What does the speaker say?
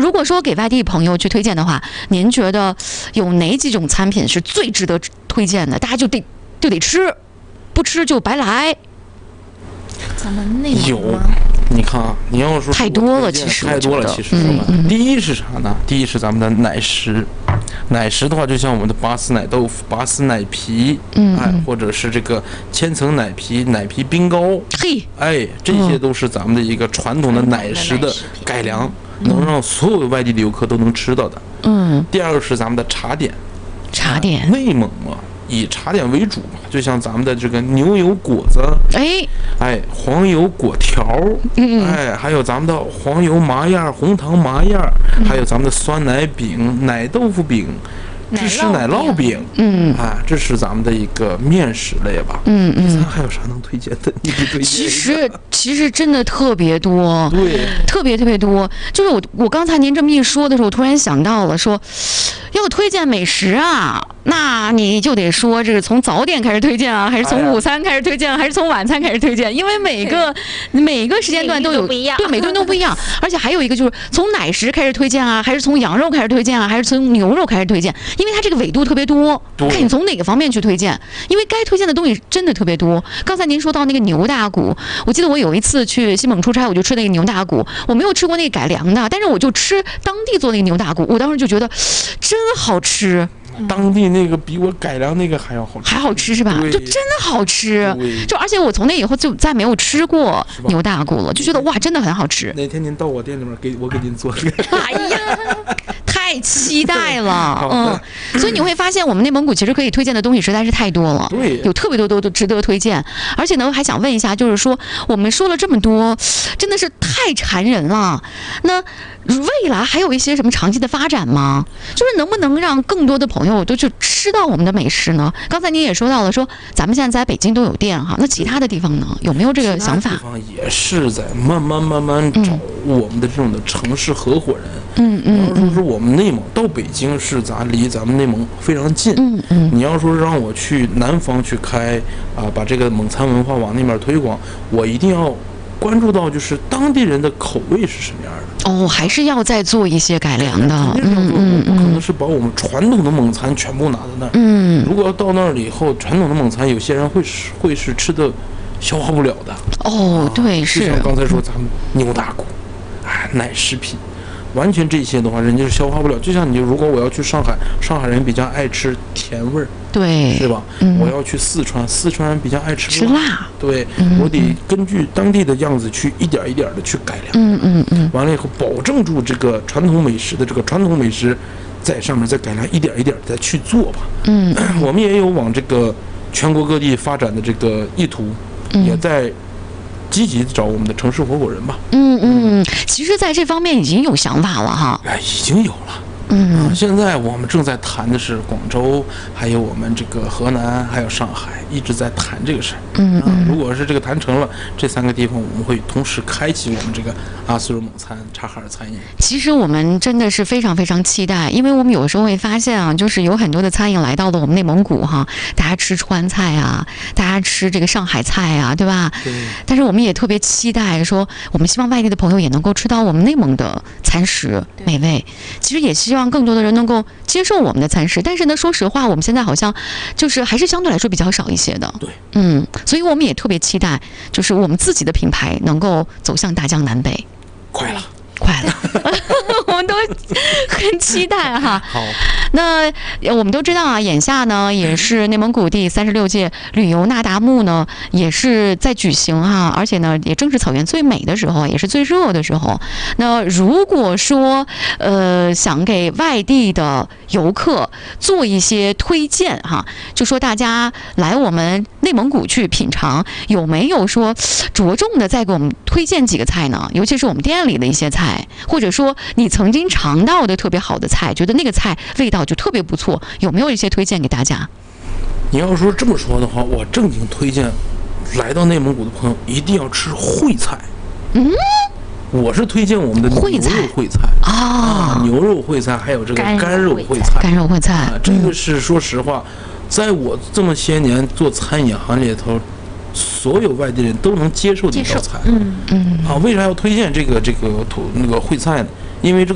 如果说给外地朋友去推荐的话，您觉得有哪几种餐品是最值得推荐的？大家就得吃，不吃就白来。 咱们内蒙有吗？ 你看啊，你要说太多了，其实太多了，其实是吧？第一是啥呢？第一是咱们的奶食，奶食的话，就像我们的拔丝奶豆腐、拔丝奶皮，或者是这个千层奶皮、奶皮冰糕，这些都是咱们的一个传统的奶食的改良，能让所有外地的游客都能吃到的。第二个是咱们的茶点，内蒙嘛。以茶点为主嘛，就像咱们的这个牛油果子，黄油果条，还有咱们的黄油麻样、红糖麻样，还有咱们的酸奶饼、奶豆腐饼、芝士奶酪饼，这是咱们的一个面食类吧。第三还有啥能推荐的？你可以推荐一下。 其实真的特别多， 对， 特别多。就是我刚才您这么一说的时候，我突然想到了说，要推荐美食啊，那你就得说这个从早点开始推荐啊，还是从午餐开始推荐，还是从晚餐开始推荐？因为每个时间段都有不一样， 对，每顿都不一样。而且还有一个就是从奶食开始推荐啊，还是从羊肉开始推荐啊，还是从牛肉开始推荐？因为它这个纬度特别多，看你从哪个方面去推荐。因为该推荐的东西真的特别多。刚才您说到那个牛大骨，我记得我有一次去西蒙出差，我就吃那个牛大骨，我没有吃过那个改良的，但是我就吃当地做那个牛大骨，我当时就觉得真好吃。 当地那个比我改良那个还要好吃， 还好吃是吧？就真的好吃，就而且我从那以后就再没有吃过牛大骨了，就觉得哇，真的很好吃。 哪天您到我店里面给您做这个？ 哎呀，太期待了，所以你会发现我们内蒙古其实可以推荐的东西实在是太多了， 对， 有特别多都值得推荐。而且呢，我还想问一下，就是说我们说了这么多，真的是太馋人了。那未来还有一些什么长期的发展吗？就是能不能让更多的朋友都去吃到我们的美食呢？刚才您也说到了，说咱们现在在北京都有店哈，那其他的地方呢，有没有这个想法？ 其他地方也是在慢慢找我们的这种的城市合伙人。要说我们内蒙到北京是离咱们内蒙非常近。你要说让我去南方去开把这个蒙餐文化往那边推广，我一定要关注到就是当地人的口味是什么样的。 还是要再做一些改良的。 不可能是把我们传统的蒙餐全部拿到那儿。如果要到那儿了以后，传统的蒙餐有些人会是吃的消化不了的。 对，是。 就像刚才说咱们牛大骨，奶食品。完全这些的话，人家是消化不了。就像如果我要去上海，上海人比较爱吃甜味儿， 对， 是吧？我要去四川，四川人比较爱吃辣， 对，我得根据当地的样子去一点一点的去改良。完了以后，保证住这个传统美食的这个传统美食，在上面再改良，一点一点再去做吧。我们也有往这个全国各地发展的这个意图，也在积极找我们的城市合伙人吧。 其实在这方面已经有想法了哈。 已经有了。现在我们正在谈的是广州，还有我们这个河南，还有上海，一直在谈这个事儿。如果是这个谈成了，这3个地方我们会同时开启我们这个阿斯尔蒙餐察哈尔餐饮。 其实我们真的是非常非常期待，因为我们有时候会发现啊，就是有很多的餐饮来到了我们内蒙古哈，大家吃川菜啊，大家吃这个上海菜啊，对吧？ 对。 但是我们也特别期待说，我们希望外地的朋友也能够吃到我们内蒙的餐食美味。其实也希望更多的人能够接受我们的餐食，但是呢，说实话，我们现在好像就是还是相对来说比较少一些的。 对， 所以我们也特别期待，就是我们自己的品牌能够走向大江南北。 快了， 我们都很期待哈。 好， 那我们都知道啊，眼下呢也是内蒙古第36届旅游那达慕呢也是在举行哈，而且呢也正是草原最美的时候，也是最热的时候。那如果说想给外地的游客做一些推荐哈，就说大家来我们内蒙古去品尝，有没有说着重的再给我们推荐几个菜呢？尤其是我们店里的一些菜，或者说你曾经尝到的特别好的菜，觉得那个菜味道就特别不错，有没有一些推荐给大家？ 你要说这么说的话，我正经推荐来到内蒙古的朋友一定要吃烩菜。我是推荐我们的牛肉烩菜牛肉烩菜，还有这个干肉烩菜。 干肉烩菜， 这个是说实话，在我这么些年做餐饮行里头，所有外地人都能接受的一道菜。为啥要推荐这个烩菜呢？因为这个